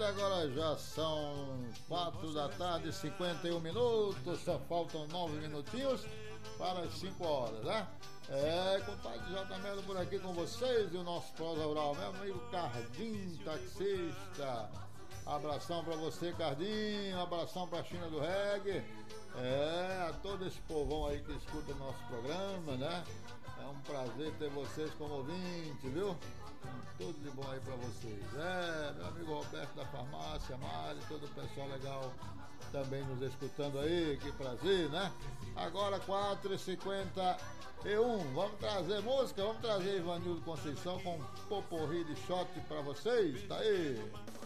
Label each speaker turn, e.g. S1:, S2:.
S1: agora já são 4 da tarde, 51 minutos, só faltam 9 minutinhos para as 5 horas, né? Compadre J. Melo por aqui com vocês e o nosso prosa rural, meu amigo Cardim, taxista. Abração pra você, Cardinho, abração pra China do Reggae, a todo esse povão aí que escuta o nosso programa, né? É um prazer ter vocês como ouvinte, viu? Tudo de bom aí pra vocês. Meu amigo Roberto da farmácia, Mari, todo o pessoal legal também nos escutando aí, que prazer, né? Agora 4h51, vamos trazer música, vamos trazer Ivanildo Conceição com um poporri de shot pra vocês, tá aí?